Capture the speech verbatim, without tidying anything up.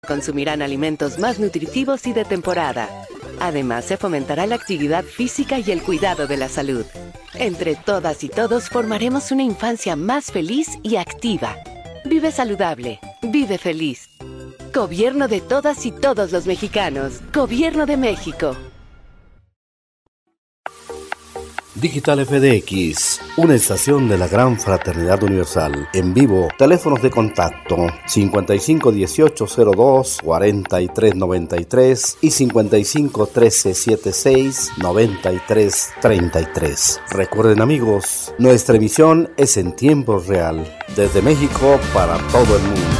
Consumirán alimentos más nutritivos y de temporada. Además, se fomentará la actividad física y el cuidado de la salud. Entre todas y todos formaremos una infancia más feliz y activa. Vive saludable, vive feliz. Gobierno de todas y todos los mexicanos. Gobierno de México. Digital F D X, una estación de la Gran Fraternidad Universal. En vivo, teléfonos de contacto cincuenta y cinco dieciocho cero dos cuarenta y tres noventa y tres y cincuenta y cinco trece setenta y seis noventa y tres treinta y tres. Recuerden, amigos, nuestra emisión es en tiempo real, desde México para todo el mundo.